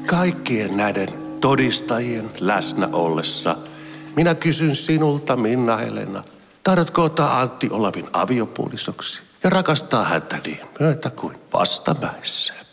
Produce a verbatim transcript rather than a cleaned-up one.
Kaikkien näiden todistajien läsnä ollessa minä kysyn sinulta, Minna-Helena, tahdotko ottaa Antti Olavin aviopuolisoksi ja rakastaa häntä niin myötä kuin vastamäessä?